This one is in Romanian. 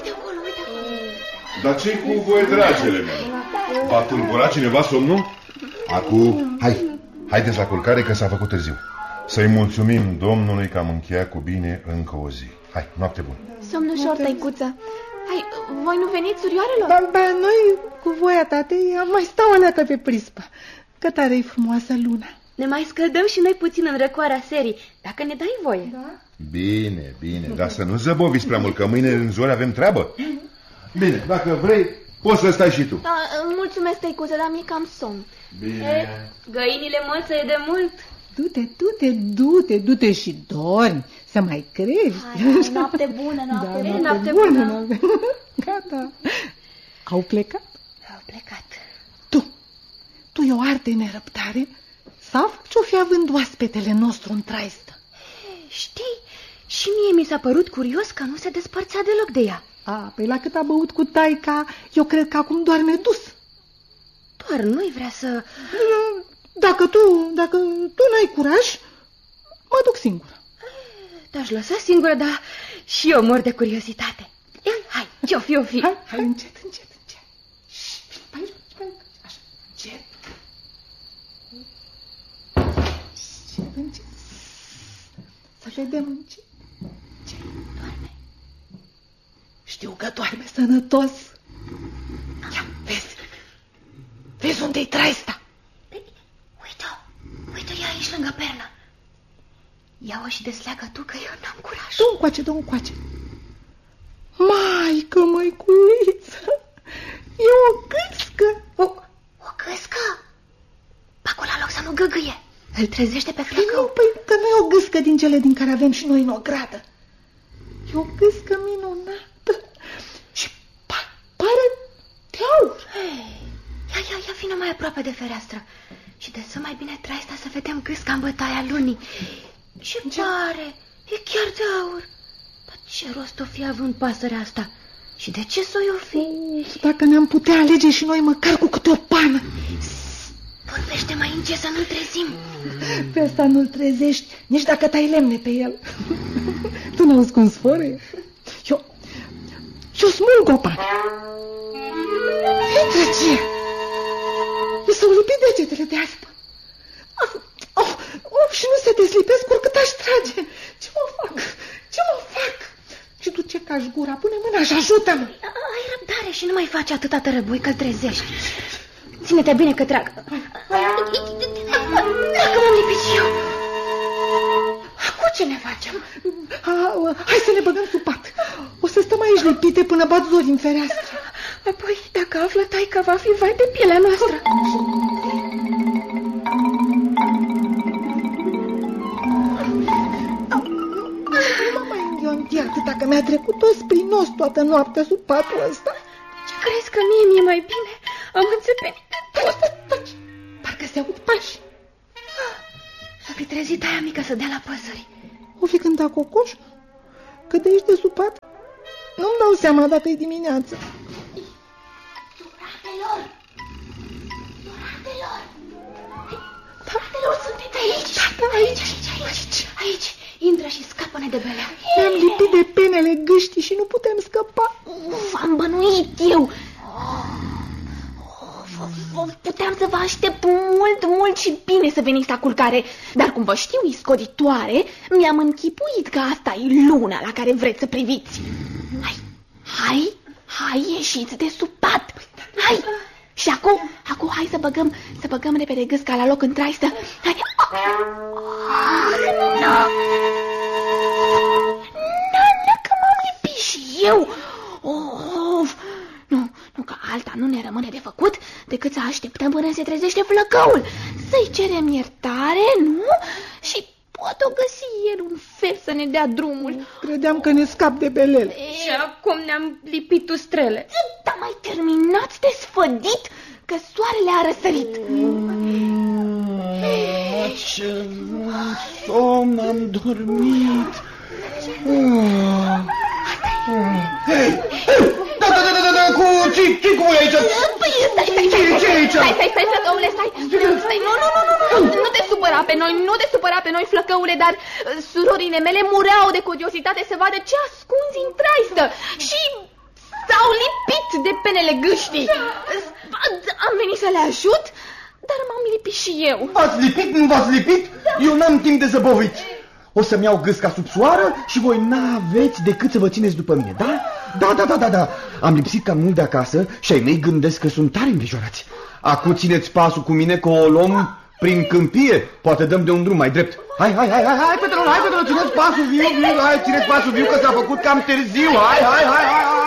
Uite acolo, uite acolo. Dar ce-i cu voi, dragele mele? V-a tulburat cineva somnul? Acum, haideți la culcare că s-a făcut târziu. Să-i mulțumim Domnului că am încheiat cu bine încă o zi. Hai, noapte bună. Somn ușor, tăicuță. Hai, voi nu veniți, surioarelor? Ba, noi, cu voia tatei, am mai stau aleată pe prispă. Că tare-i frumoasă luna. Ne mai scăldăm și noi puțin în răcoarea serii, dacă ne dai voie. Da? Bine, dar să nu zăboviți prea mult, că mâine în zori avem treabă. Bine, dacă vrei, poți să stai și tu. Da, mulțumesc, tăicuță, dar mi-e cam somn. Bine. Găinile mățăie de mult. Du-te și dormi, să mai crești. Hai, noapte bună, noapte bună. Gata. Au plecat? Au plecat. Tu e o arte nerăbdare? Sau ce-o fi având oaspetele nostru în traistă? Știi, și mie mi s-a părut curios că nu se despărțea deloc de ea. Păi la cât a băut cu taica, eu cred că acum doarme dus. Doar nu-i vrea să... Dacă tu n-ai curaj, mă duc singură. Te-aș lăsa singură, dar și eu mor de curiozitate. Hai, ce-o fi? Hai, încet. Așa, încet. Să vedem ce doarme. Știu că doarme sănătos. Ia, vezi unde-i traista? Uite-o, e aici lângă pernă. Ia-o și desleagă tu, că eu n-am curaj. Du-mi încoace. Maică, măiculiță, e o gâscă. O gâscă? Acolo la loc să nu găgâie. Îl trezește pe flăcău. Păi că nu e o gâscă din cele din care avem și noi în ogradă. E o gâscă minunată și pare de aur. Ia, vină mai aproape de fereastră și de să mai bine traista să vedem gâsca în bătaia lunii. Ce pare, e chiar de aur. Dar ce rost o fi având pasărea asta? Și de ce s-o fi? Dacă ne-am putea alege și noi măcar cu câte o pană. Vorbește mai încet să nu-l trezim. Pe asta nu-l trezești, nici dacă tai lemne pe el. Tu n-auzi cum sfărăie? Eu smulg o pană. Ce? Mi s-au lipit degetele de aspă. Și nu se deslipesc oricât aș trage. Ce mă fac? Și tu ce cași gura? Pune mâna și ajută-mă. Ai răbdare și nu mai faci atâta tărăbui că-l trezești. Ține-te bine că trag. Dacă m-am lipit și eu. Acum ce ne facem? Hai să ne băgăm sub pat. O să stăm aici lipite până bat zori în fereastră. Apoi, dacă află taică, va fi vai de pielea noastră. Nu mă mai înghionti atâta că mi-a trecut tot prin nos toată noaptea sub patul ăsta. Ce crezi că mie mi-e mai bine? Am înțepenit de tot. Parcă se aud pași. S-a fi trezit aia mică să dea la păsări. O fi cântat cocoș? Că de aici de sub pat nu-mi dau seama dacă e dimineață. Duratelor, sunteți aici? Aici. Intră și scapă-ne de belea. Ne-am lipit de penele gâștii și nu putem scăpa. V-am bănuit eu. Puteam să vă aștept mult și bine să veniți la culcare. Dar cum vă știu iscoditoare, mi-am închipuit că asta e luna la care vreți să priviți. Hai, ieșiți de sub pat. Hai. Și acum hai să băgăm repede gâsca la loc în traistă. Hai. Nu, că m-am lipit și eu. Nu, că alta nu ne rămâne de făcut decât să așteptăm până se trezește flăcăul. Să-i cerem iertare, nu? Și poate o găsi el un fel să ne dea drumul. Credeam că ne scap de belele. Și acum ne-am lipit ustrele. Dar mai terminați de sfădit că soarele a răsărit. Ce somn am dormit. Da, ce cu voi aici? Stai, flăcăule, stai. Nu te supăra pe noi, flăcăule, dar surorile mele mureau de curiozitate să vadă ce ascunzi în traistă. Și hainele gâștii. Am venit să le ajut, dar m-am lipit și eu. V-ați lipit? Nu v-ați lipit? Eu n-am timp de zăboviți. O să-mi iau gâsca sub soară și voi n-aveți decât să vă țineți după mine, da? Da. Am lipsit cam mult de acasă și ai mei gândesc că sunt tare îngrijorați. Acu țineți pasul cu mine că o luăm prin câmpie. Poate dăm de un drum mai drept. Hai, Petronul, țineți pasul viu, hai, țineți pasul viu că s-a făcut cam târziu. Hai.